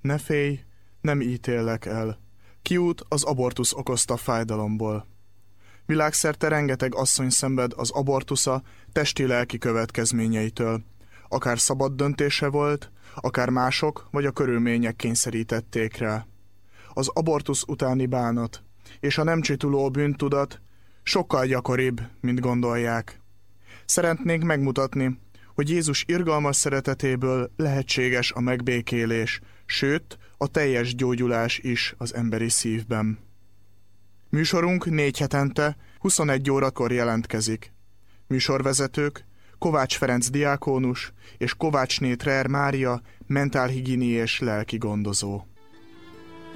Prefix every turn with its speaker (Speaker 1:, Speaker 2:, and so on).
Speaker 1: Ne félj, nem ítéllek el. Kiút az abortusz okozta fájdalomból. Világszerte rengeteg asszony szenved az abortusza testi-lelki következményeitől. Akár szabad döntése volt, akár mások vagy a körülmények kényszerítették rá. Az abortusz utáni bánat és a nem csituló bűntudat sokkal gyakoribb, mint gondolják. Szeretnénk megmutatni, hogy Jézus irgalmas szeretetéből lehetséges a megbékélés, sőt, a teljes gyógyulás is az emberi szívben. Műsorunk 4 hetente, 21 órakor jelentkezik. Műsorvezetők Kovács Ferenc diákónus és Kovácsné Trer Mária mentálhigiéniés lelki gondozó.